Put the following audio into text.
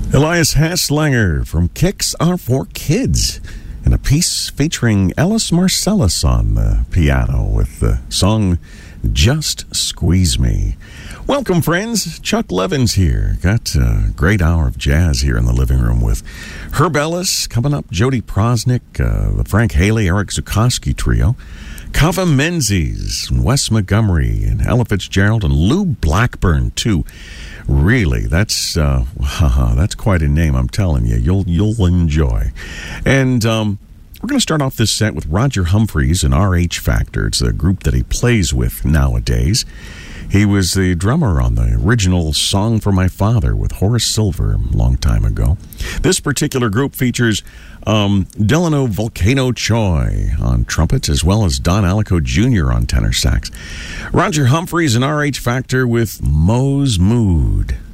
Elias Haslanger from Kicks Are For Kids, and a piece featuring Ellis Marcellus on the piano with the song Just Squeeze Me. Welcome, friends. Chuck Levins here. Got a great hour of jazz here in the living room with Herb Ellis coming up, Jody Prosnick, the Frank Haley, Eric Zukoski trio, Kava Menzies, Wes Montgomery, and Ella Fitzgerald, and Lou Blackburn, too. Really, that's quite a name, I'm telling you. You'll enjoy. And we're going to start off this set with Roger Humphreys and RH Factor. It's a group that he plays with nowadays. He was the drummer on the original Song for My Father with Horace Silver a long time ago. This particular group features Delano Volcano Choi on trumpet, as well as Don Alico Jr. on tenor sax. Roger Humphreys and RH Factor with Moe's Mood.